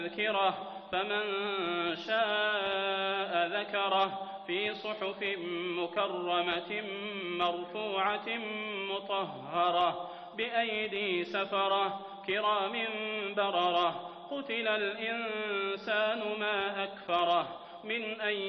تذكرة فمن شاء ذكره في صحف مكرمة مرفوعة مطهرة بأيدي سفرة كرام بررة قتل الإنسان ما أكفره من أي